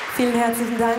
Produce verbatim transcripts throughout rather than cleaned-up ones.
Vielen herzlichen Dank.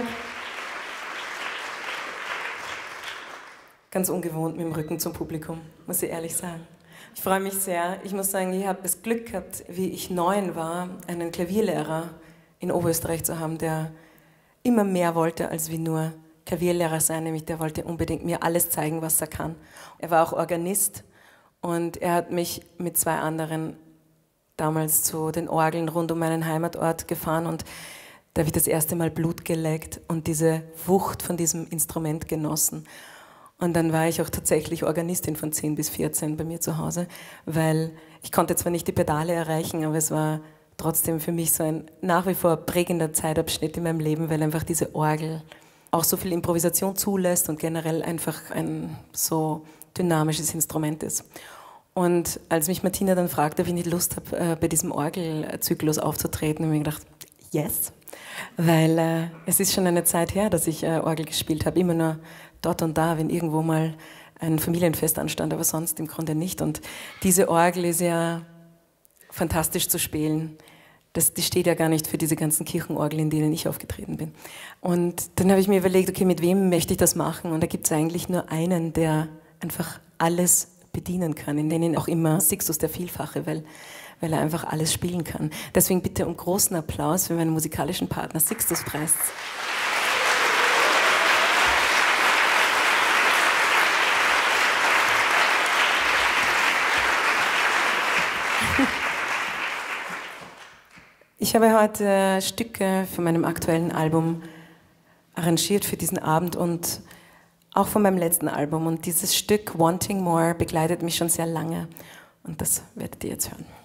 Ganz ungewohnt mit dem Rücken zum Publikum, muss ich ehrlich sagen. Ich freue mich sehr. Ich muss sagen, ich habe das Glück gehabt, wie ich neun war, einen Klavierlehrer in Oberösterreich zu haben, der immer mehr wollte als wie nur Klavierlehrer sein, nämlich der wollte unbedingt mir alles zeigen, was er kann. Er war auch Organist und er hat mich mit zwei anderen damals zu den Orgeln rund um meinen Heimatort gefahren und da habe ich das erste Mal Blut geleckt und diese Wucht von diesem Instrument genossen. Und dann war ich auch tatsächlich Organistin von zehn bis vierzehn bei mir zu Hause, weil ich konnte zwar nicht die Pedale erreichen, aber es war trotzdem für mich so ein nach wie vor prägender Zeitabschnitt in meinem Leben, weil einfach diese Orgel auch so viel Improvisation zulässt und generell einfach ein so dynamisches Instrument ist. Und als mich Martina dann fragte, ob ich nicht Lust habe, bei diesem Orgelzyklus aufzutreten, habe ich mir gedacht, yes, weil äh, es ist schon eine Zeit her, dass ich äh, Orgel gespielt habe, immer nur dort und da, wenn irgendwo mal ein Familienfest anstand, aber sonst im Grunde nicht. Und diese Orgel ist ja fantastisch zu spielen. Das, die steht ja gar nicht für diese ganzen Kirchenorgeln, in denen ich aufgetreten bin. Und dann habe ich mir überlegt, okay, mit wem möchte ich das machen? Und da gibt es eigentlich nur einen, der einfach alles bedienen kann, in denen auch immer Sixtus der Vielfache, weil, weil er einfach alles spielen kann. Deswegen bitte um großen Applaus für meinen musikalischen Partner Sixtus Preis. Ich habe heute Stücke von meinem aktuellen Album arrangiert für diesen Abend und auch von meinem letzten Album. Und dieses Stück Wanting More begleitet mich schon sehr lange. Und das werdet ihr jetzt hören.